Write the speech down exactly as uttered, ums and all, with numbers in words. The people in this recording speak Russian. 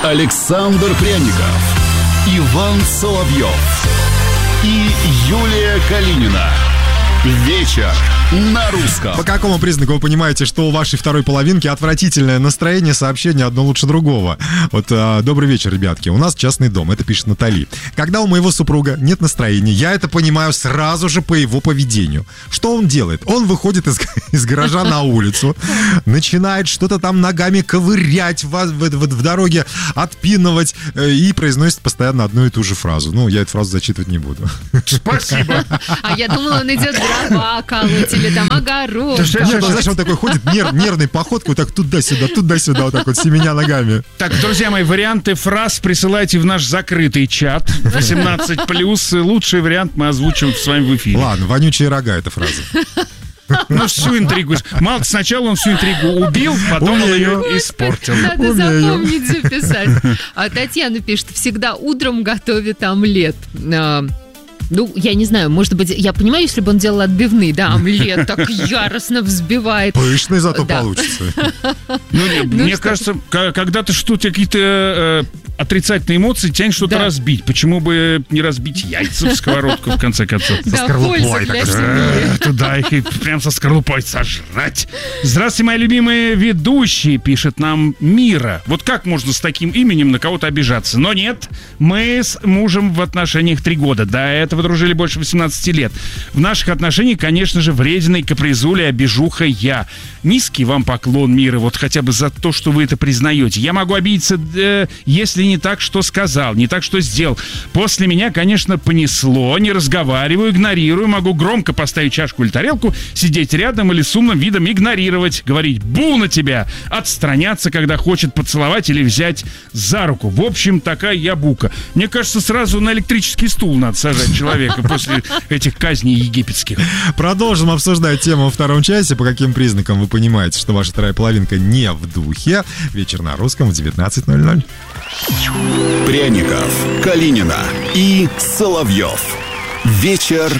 Александр Пряников, Иван Соловьев и Юлия Калинина. Вечер на русском. По какому признаку вы понимаете, что у вашей второй половинки отвратительное настроение, сообщение одно лучше другого? Вот, а, добрый вечер, ребятки. У нас частный дом, это пишет Натали. Когда у моего супруга нет настроения, я это понимаю сразу же по его поведению. Что он делает? Он выходит из, из гаража на улицу, начинает что-то там ногами ковырять в, в, в, в дороге, отпинывать э, и произносит постоянно одну и ту же фразу. Ну, я эту фразу зачитывать не буду. Спасибо. А я думала, он идет дрова колоть или там огород. Нет, знаешь, он такой ходит нер, нервной походкой, вот так туда-сюда, туда-сюда, вот так вот, семеня ногами. Так, друзья мои, варианты фраз присылайте в наш закрытый чат восемнадцать плюс. Лучший вариант мы озвучим с вами в эфире. Ладно, вонючие рога, эта фраза. Ну, всю интригу. Мало, сначала он всю интригу убил, потом Умею. он ее испортил. Надо Умею. запомнить, записать. А Татьяна пишет, всегда утром готовит омлет. А, Ну, я не знаю, может быть, я понимаю, если бы он делал отбивные, да, омлет так яростно взбивает. Пышный зато Да. получится. Ну, не, Ну мне что? кажется, к- когда ты что-то, какие-то э, отрицательные эмоции, тянет что-то Да. разбить. Почему бы не разбить яйца в сковородку, в конце концов? Да, скорлупой польза для так, семьи. Э, Туда их и прям со скорлупой сожрать. Здравствуйте, мои любимые ведущие, пишет нам Мира. Вот как можно с таким именем на кого-то обижаться? Но нет, мы с мужем в отношениях три года. До этого дружили больше восемнадцати лет. В наших отношениях, конечно же, врединой капризуля, обижуха я. Низкий вам поклон, Мира, вот хотя бы за то, что вы это признаете. Я могу обидеться, э, если не так, что сказал, не так, что сделал. После меня, конечно, понесло, не разговариваю, игнорирую, могу громко поставить чашку или тарелку, сидеть рядом или с умным видом игнорировать, говорить «бу на тебя», отстраняться, когда хочет поцеловать или взять за руку. В общем, такая я бука. Мне кажется, сразу на электрический стул надо сажать человека после этих казней египетских. Продолжим обсуждать тему во втором часе. По каким признакам вы понимаете, что ваша вторая половинка не в духе? Вечер на русском в девятнадцать ноль ноль. Пряников, Калинина и Соловьев. Вечер